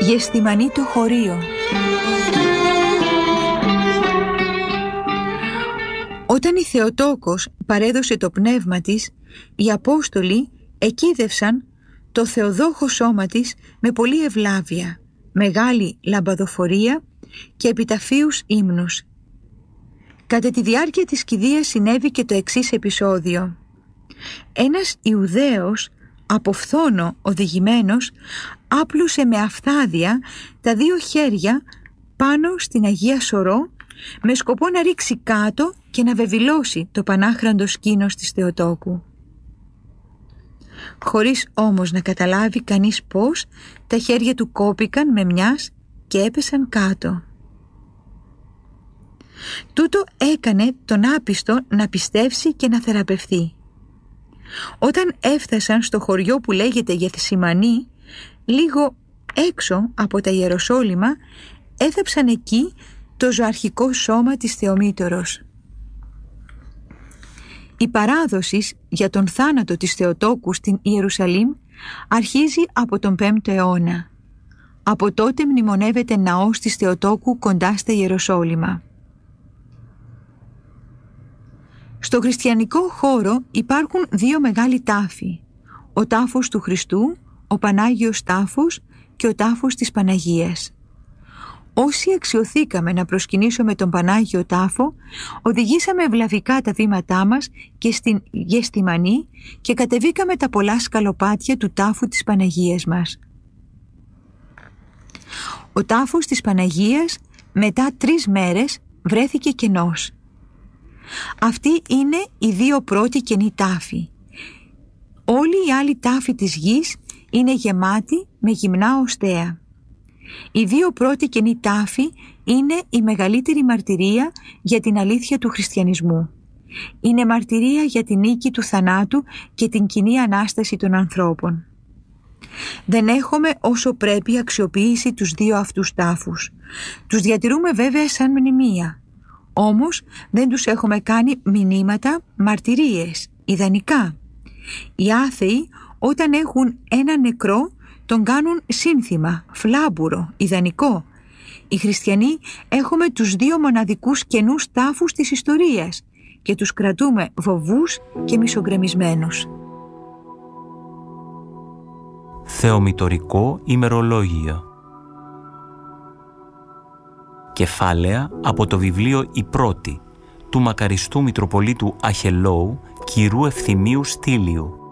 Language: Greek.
Γεστημανή το χωρίο. Όταν η Θεοτόκος παρέδωσε το πνεύμα της, οι Απόστολοι εκείδευσαν το θεοδόχο σώμα της με πολλή ευλάβεια, μεγάλη λαμπαδοφορία και επιταφίους ύμνους. Κατά τη διάρκεια της κηδείας συνέβη και το εξής επεισόδιο. Ένας Ιουδαίος από φθόνο οδηγημένος άπλωσε με αυθάδεια τα δύο χέρια πάνω στην Αγία Σωρό με σκοπό να ρίξει κάτω και να βεβηλώσει το πανάχραντο σκήνος της Θεοτόκου. Χωρίς όμως να καταλάβει κανείς πώς, τα χέρια του κόπηκαν με μιας και έπεσαν κάτω. Τούτο έκανε τον άπιστο να πιστεύσει και να θεραπευθεί. Όταν έφτασαν στο χωριό που λέγεται Γεθσημανή, λίγο έξω από τα Ιεροσόλυμα, έθαψαν εκεί το ζωαρχικό σώμα της Θεομήτωρος. Η παράδοση για τον θάνατο της Θεοτόκου στην Ιερουσαλήμ αρχίζει από τον 5ο αιώνα. Από τότε μνημονεύεται ναός της Θεοτόκου κοντά στα Ιεροσόλυμα. Στο χριστιανικό χώρο υπάρχουν δύο μεγάλοι τάφοι, ο τάφος του Χριστού, ο Πανάγιος Τάφος και ο τάφος της Παναγίας. Όσοι αξιωθήκαμε να προσκυνήσουμε τον Πανάγιο Τάφο, οδηγήσαμε ευλαβικά τα βήματά μας και στην Γεστημανή και κατεβήκαμε τα πολλά σκαλοπάτια του τάφου της Παναγίας μας. Ο τάφος της Παναγίας μετά 3 μέρες βρέθηκε κενός. Αυτοί είναι οι δύο πρώτοι κενοί τάφοι. Όλοι οι άλλοι τάφοι της γης είναι γεμάτοι με γυμνά οστέα. Οι δύο πρώτοι κενοί τάφοι είναι η μεγαλύτερη μαρτυρία για την αλήθεια του χριστιανισμού. Είναι μαρτυρία για την νίκη του θανάτου και την κοινή Ανάσταση των ανθρώπων. Δεν έχουμε όσο πρέπει αξιοποιήσει τους δύο αυτούς τάφους. Τους διατηρούμε βέβαια σαν μνημεία. Όμως δεν τους έχουμε κάνει μηνύματα, μαρτυρίες, ιδανικά. Οι άθεοι όταν έχουν ένα νεκρό τον κάνουν σύνθημα, φλάμπουρο, ιδανικό. Οι χριστιανοί έχουμε τους δύο μοναδικούς καινούς τάφους της ιστορίας και τους κρατούμε βοβούς και μισογκρεμισμένους. Θεομητορικό ημερολόγιο. Κεφάλαια από το βιβλίο «Η Πρώτη» του μακαριστού Μητροπολίτου Αχελώου κ. Ευθυμίου Στήλιου.